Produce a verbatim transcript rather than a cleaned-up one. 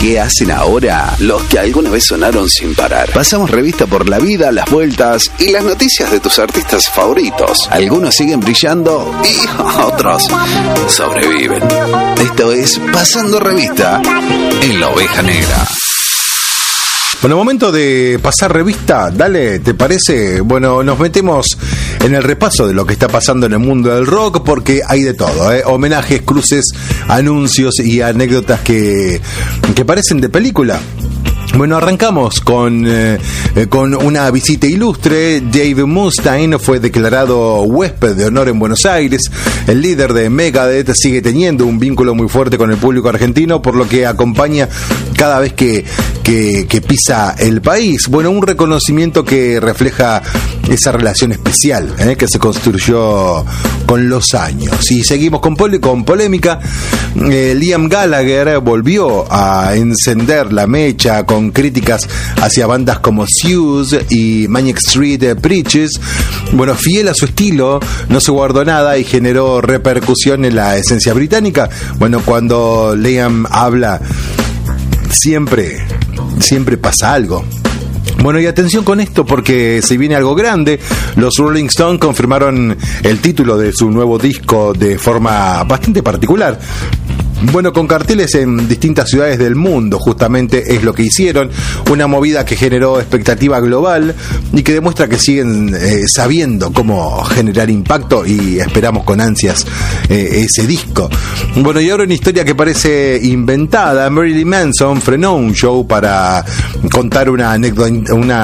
¿Qué hacen ahora los que alguna vez sonaron sin parar? Pasamos revista por la vida, las vueltas y las noticias de tus artistas favoritos. Algunos siguen brillando y otros sobreviven. Esto es Pasando Revista en La Oveja Negra. Bueno, momento de pasar revista, dale, ¿te parece? Bueno, nos metemos en el repaso de lo que está pasando en el mundo del rock, porque hay de todo, ¿eh? Homenajes, cruces, anuncios y anécdotas que, que parecen de película. Bueno, arrancamos con, eh, con una visita ilustre. Dave Mustaine fue declarado huésped de honor en Buenos Aires. El líder de Megadeth sigue teniendo un vínculo muy fuerte con el público argentino, por lo que acompaña cada vez que, que, que pisa el país. Bueno, un reconocimiento que refleja esa relación especial eh, que se construyó con los años. Y seguimos con, pol- con polémica. Eh, Liam Gallagher volvió a encender la mecha con críticas hacia bandas como Zeus y Maniac Street Preachers. Bueno, fiel a su estilo, no se guardó nada y generó repercusión en la esencia británica. Bueno, cuando Liam habla, siempre, siempre pasa algo. Bueno, y atención con esto porque se viene algo grande. Los Rolling Stones confirmaron el título de su nuevo disco de forma bastante particular. Bueno, con carteles en distintas ciudades del mundo, justamente es lo que hicieron. Una movida que generó expectativa global y que demuestra que siguen eh, sabiendo cómo generar impacto, y esperamos con ansias eh, ese disco. Bueno, y ahora una historia que parece inventada. Marilyn Manson frenó un show para contar una anécdota, una